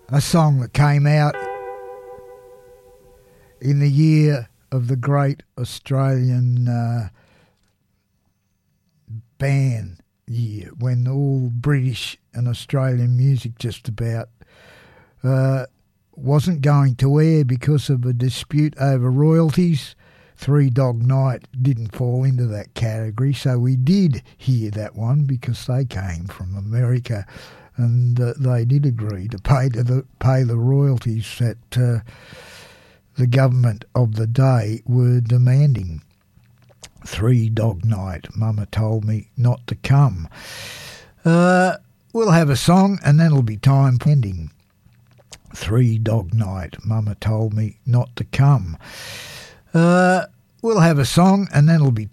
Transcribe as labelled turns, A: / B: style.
A: a song that came out in the year of the great Australian ban year, when all British and Australian music just about wasn't going to air because of a dispute over royalties. Three Dog Night didn't fall into that category, so we did hear that one because they came from America, and they did agree to pay the royalties that the government of the day were demanding. Three Dog Night, Mama told me not to come. We'll have a song and then it'll be time pending. Three Dog Night, Mama told me not to come. We'll have a song and then it'll be